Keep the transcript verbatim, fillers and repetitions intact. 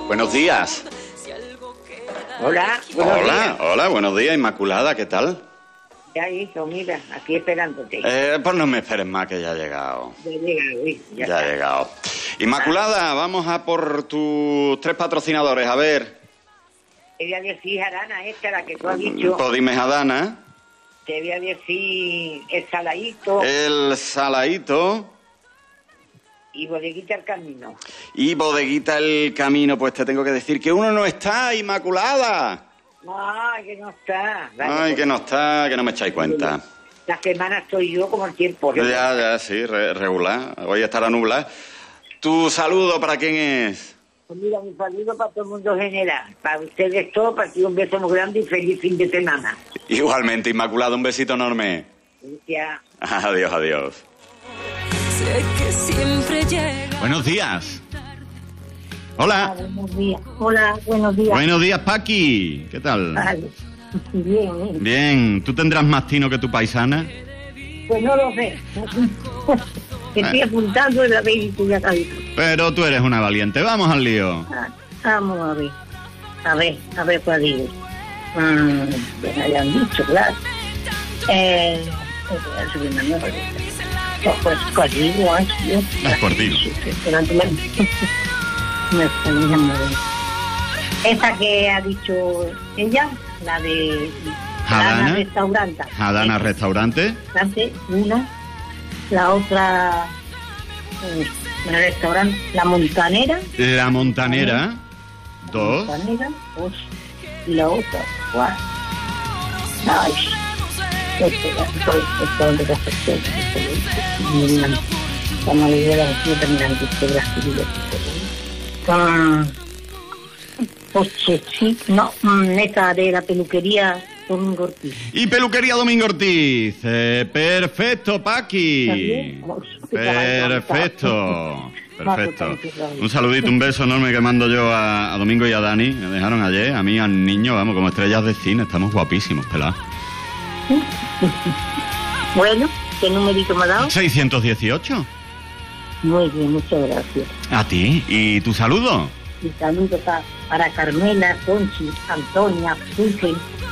Buenos días. Hola. Hola, días. hola, buenos días, Inmaculada, ¿qué tal? Ya, hijo, mira, aquí esperándote. Eh, pues no me esperes más, que ya ha llegado. Ya he llegado, hijo, ya Ya ha está. llegado. Inmaculada, vamos a por tus tres patrocinadores, a ver. Te voy a decir Arana, esta, la que tú has dicho. Pues dime, Adana. Te voy a decir el Saladito El Saladito. y Bodeguita el Camino. Y Bodeguita el Camino. Pues te tengo que decir que uno no está, Inmaculada. Ay, que no está. Vale, Ay, pues, que no está, que no me echáis cuenta. La semana estoy yo como el tiempo. ¿no? Ya, ya, sí, re- regular. Hoy estará nublada. ¿Tu saludo para quién es? Pues mira, un saludo para todo el mundo general. Para ustedes todos, para ti un beso muy grande y feliz fin de semana. Igualmente, Inmaculada, un besito enorme. Ya. Adiós, adiós. Sé que siempre llega. Buenos días. Hola. Buenos días. Hola, buenos días. Buenos días, Paqui. ¿Qué tal? Vale. Bien, bien. Bien. ¿Tú tendrás más tino que tu paisana? Pues no lo sé. Estoy apuntando en la vez y tú ya sabes. Pero tú eres una valiente. Vamos al lío. Ah, Vamos a ver. A ver, a ver cuál digo. Mm, que me hayan dicho, claro. Eh, eso que me acuerdo. No, pues cuál digo, ah, yo. Es por ti. Durante la- Me está mirando bien. Esa que ha dicho ella, la de Hadana. Hadana Restaurante. Hadana Restaurante. Restaurante, una. La otra, eh, el restaurante La Montanera. La Montanera. Dos. Montanera, dos. Y la otra, cuatro. Ay, este, estoy, estoy de reflexión. Como le digo a la gente, mirando este brasilero. Ah, pues sí, no, mm, esa de la peluquería Domingo Ortiz. Y Peluquería Domingo Ortiz. Eh, perfecto, Paqui. ¿También? Perfecto. Perfecto. Un saludito, un beso enorme que mando yo a, a Domingo y a Dani. Me dejaron ayer, a mí, al niño, vamos, como estrellas de cine. Estamos guapísimos, pelados. Bueno, ¿qué numerito me ha dado? seiscientos dieciocho. Muy bien, muchas gracias. A ti. ¿Y tu saludo? Y saludos para, para Carmela, Conchi, Antonia, Pulgen,